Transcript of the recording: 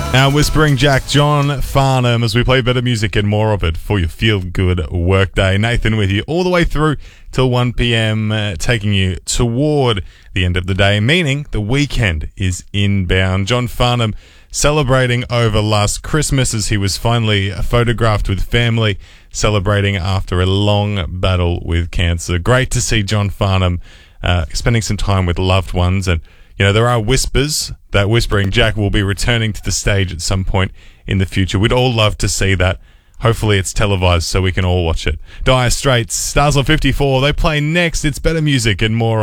Now, Whispering Jack, John Farnham, as we play better music and more of it for your feel-good workday. Nathan with you all the way through till 1 p.m, taking you toward the end of the day, meaning the weekend is inbound. John Farnham celebrating over last Christmas as he was finally photographed with family, celebrating after a long battle with cancer. Great to see John Farnham spending some time with loved ones. And you know, there are whispers that Whispering Jack will be returning to the stage at some point in the future. We'd all love to see that. Hopefully it's televised so we can all watch it. Dire Straits, Stars on 54, they play next. It's better music and more